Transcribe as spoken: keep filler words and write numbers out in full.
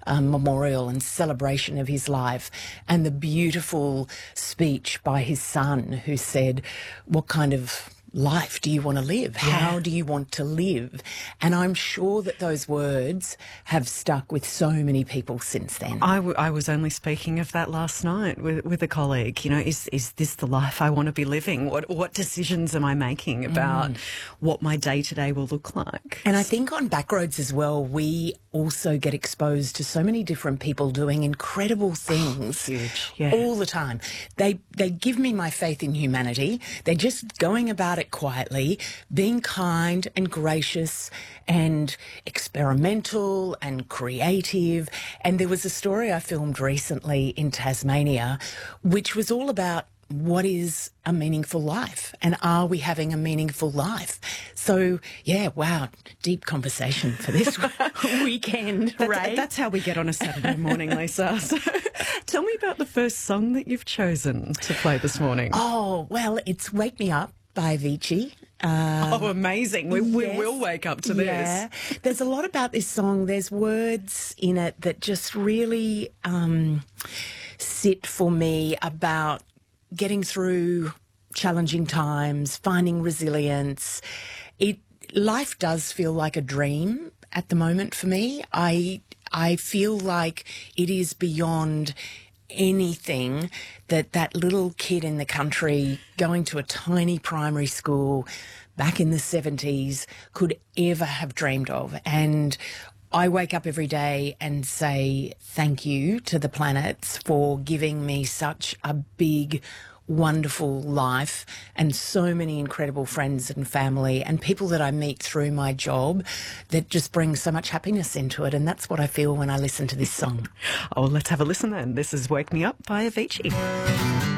um, memorial and celebration of his life, and the beautiful speech by his son who said, what kind of life do you want to live? Yeah. How do you want to live? And I'm sure that those words have stuck with so many people since then. I, w I was only speaking of that last night with, with a colleague. You know, is, is this the life I want to be living? What, what decisions am I making about mm. what my day-to-day will look like? And I think on Backroads as well, we also get exposed to so many different people doing incredible things oh, huge. Yeah. all the time. They, they give me my faith in humanity. They're just going about it quietly, being kind and gracious and experimental and creative. And there was a story I filmed recently in Tasmania, which was all about what is a meaningful life and are we having a meaningful life? So, yeah, wow, deep conversation for this weekend, that's, right? That's how we get on a Saturday morning, Lisa. So tell me about the first song that you've chosen to play this morning. Oh, well, it's Wake Me Up by Avicii. Um, oh, amazing. We, we yes, will wake up to yeah. this. There's a lot about this song. There's words in it that just really um, sit for me about getting through challenging times, finding resilience. It life does feel like a dream at the moment for me. I I feel like it is beyond anything that that little kid in the country going to a tiny primary school back in the seventies could ever have dreamed of. And I wake up every day and say thank you to the planets for giving me such a big, wonderful life and so many incredible friends and family and people that I meet through my job that just bring so much happiness into it. And that's what I feel when I listen to this song. Oh, well, let's have a listen then. This is Wake Me Up by Avicii.